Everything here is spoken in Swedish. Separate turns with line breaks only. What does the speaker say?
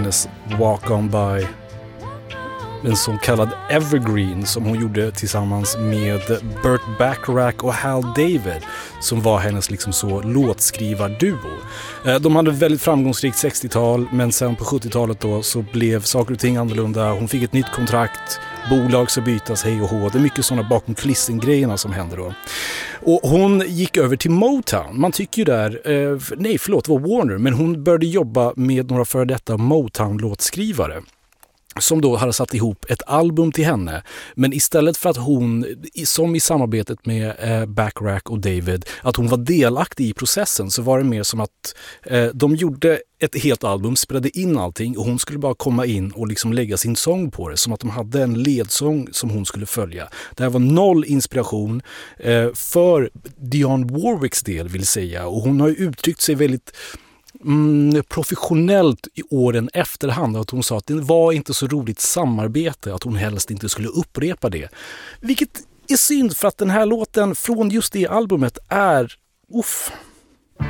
hennes Walk On By, en så kallad Evergreen som hon gjorde tillsammans med Burt Bacharach och Hal David, som var hennes liksom så låtskrivarduo. De hade väldigt framgångsrikt 60-tal, men sen på 70-talet då så blev saker och ting annorlunda. Hon fick ett nytt kontrakt, bolag ska bytas, hej och hå. Det är mycket sådana bakom kulissen-grejerna som händer då. Och hon gick över till Motown. Man tycker ju där, det var Warner, men hon började jobba med några före detta Motown-låtskrivare som då hade satt ihop ett album till henne. Men istället för att hon, som i samarbetet med Bacharach och David, att hon var delaktig i processen, så var det mer som att de gjorde ett helt album, spelade in allting och hon skulle bara komma in och liksom lägga sin sång på det, som att de hade en ledsång som hon skulle följa. Det här var noll inspiration för Dionne Warwicks del, vill säga, och hon har ju uttryckt sig väldigt professionellt i åren efterhand, att hon sa att det var inte så roligt samarbete, att hon helst inte skulle upprepa det. Vilket är synd, för att den här låten från just det albumet är